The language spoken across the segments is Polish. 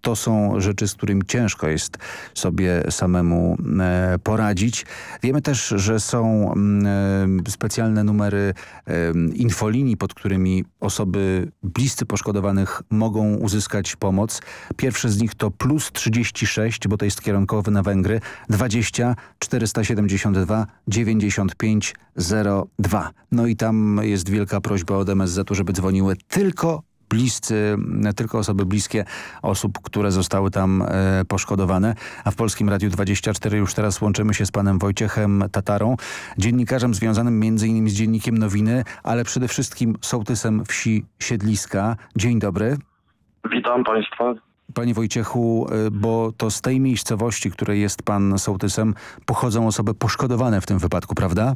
to są rzeczy, z którymi ciężko jest sobie samemu poradzić. Wiemy też, że są specjalne numery infolinii, pod którymi osoby bliscy poszkodowanych mogą uzyskać pomoc. Pierwsze z nich to +36, bo to jest kierunkowy na Węgry, 20 472 95 02. No i tam jest wielka prośba od MSZ-u, żeby dzwoniły tylko osoby bliskie osób, które zostały tam poszkodowane. A w Polskim Radiu 24 już teraz łączymy się z panem Wojciechem Tatarą, dziennikarzem związanym m.in. z Dziennikiem Nowiny, ale przede wszystkim sołtysem wsi Siedliska. Dzień dobry. Witam państwa. Panie Wojciechu, bo to z tej miejscowości, której jest pan sołtysem, pochodzą osoby poszkodowane w tym wypadku, prawda?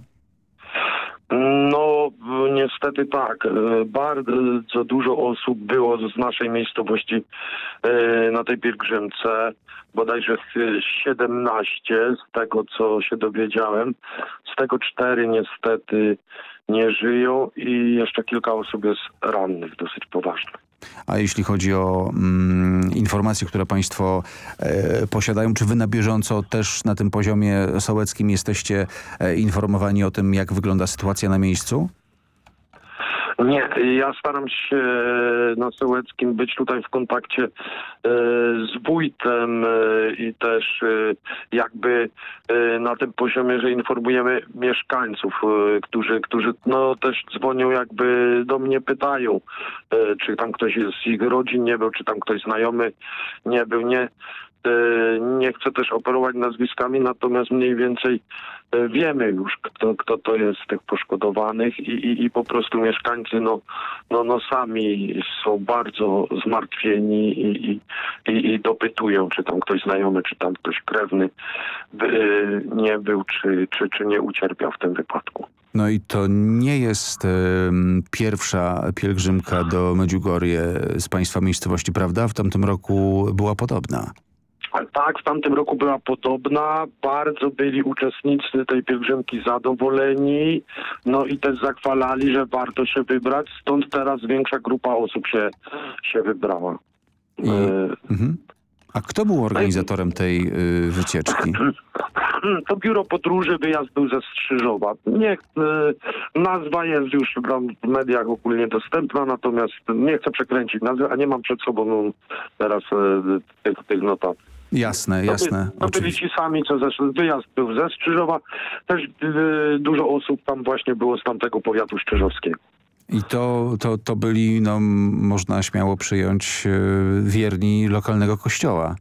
No niestety tak. Bardzo dużo osób było z naszej miejscowości na tej pielgrzymce. Bodajże 17 z tego, co się dowiedziałem. Z tego 4 niestety nie żyją i jeszcze kilka osób jest rannych dosyć poważnych. A jeśli chodzi o informacje, które państwo posiadają, czy wy na bieżąco też na tym poziomie sołeckim jesteście informowani o tym, jak wygląda sytuacja na miejscu? Nie, ja staram się na sołeckim być tutaj w kontakcie z wójtem i też jakby na tym poziomie, że informujemy mieszkańców, którzy no też dzwonią, jakby do mnie pytają, czy tam ktoś z ich rodzin nie był, czy tam ktoś znajomy nie był. Nie chcę też operować nazwiskami, natomiast mniej więcej wiemy już, kto to jest z tych poszkodowanych i po prostu mieszkańcy no sami są bardzo zmartwieni i dopytują, czy tam ktoś znajomy, czy tam ktoś krewny nie był, czy nie ucierpiał w tym wypadku. No i to nie jest pierwsza pielgrzymka do Medjugorje z państwa miejscowości, prawda? W tamtym roku była podobna. Tak, w tamtym roku była podobna. Bardzo byli uczestnicy tej pielgrzymki zadowoleni. No i też zachwalali, że warto się wybrać. Stąd teraz większa grupa osób się wybrała. A kto był organizatorem tej wycieczki? To biuro podróży, wyjazd był ze Strzyżowa. Nazwa jest już tam w mediach ogólnie dostępna, natomiast nie chcę przekręcić nazwy, a nie mam przed sobą teraz tych notatek. Jasne. To byli ci sami, co wyjazd był ze Strzyżowa. Też dużo osób tam właśnie było z tamtego powiatu strzyżowskiego. I to byli, no można śmiało przyjąć, wierni lokalnego kościoła.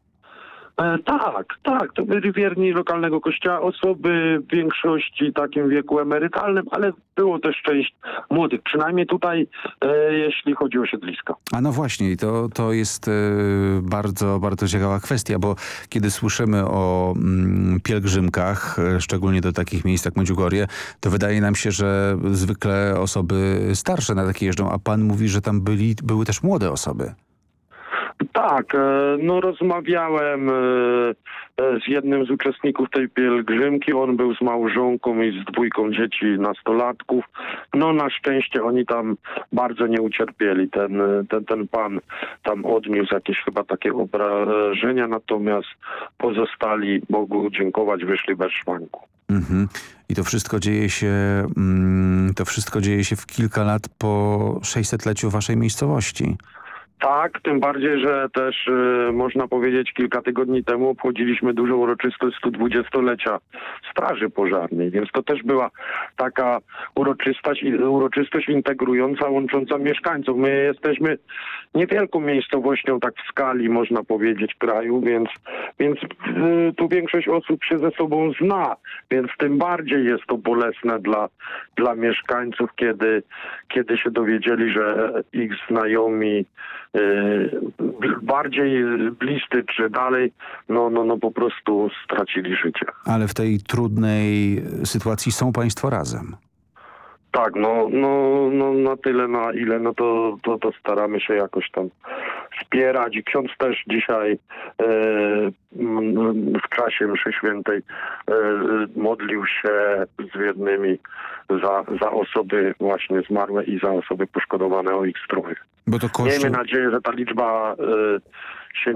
Tak, to byli wierni lokalnego kościoła, osoby w większości takim wieku emerytalnym, ale było też część młodych, przynajmniej tutaj, jeśli chodzi o siedliska. A no właśnie, to jest bardzo, bardzo ciekawa kwestia, bo kiedy słyszymy o pielgrzymkach, szczególnie do takich miejsc jak Medjugorje, to wydaje nam się, że zwykle osoby starsze na takie jeżdżą, a pan mówi, że tam były też młode osoby. Tak, no rozmawiałem z jednym z uczestników tej pielgrzymki. On był z małżonką i z 2 dzieci nastolatków. No na szczęście oni tam bardzo nie ucierpieli. Ten pan tam odniósł jakieś chyba takie obrażenia, natomiast pozostali, Bogu dziękować, wyszli bez szwanku. I to wszystko dzieje się w kilka lat po 600-leciu waszej miejscowości. Tak, tym bardziej, że też można powiedzieć kilka tygodni temu obchodziliśmy dużą uroczystość 120-lecia Straży Pożarnej, więc to też była taka uroczystość integrująca, łącząca mieszkańców. My jesteśmy niewielką miejscowością tak w skali, można powiedzieć, kraju, więc tu większość osób się ze sobą zna, więc tym bardziej jest to bolesne dla mieszkańców, kiedy się dowiedzieli, że ich znajomi bardziej bliscy czy dalej, no po prostu stracili życie. Ale w tej trudnej sytuacji są państwo razem. Tak, no na tyle, na ile, no to staramy się jakoś tam wspierać. I ksiądz też dzisiaj w czasie mszy świętej modlił się z wiernymi za osoby właśnie zmarłe i za osoby poszkodowane o ich zdrowie. Miejmy nadzieję, że ta liczba się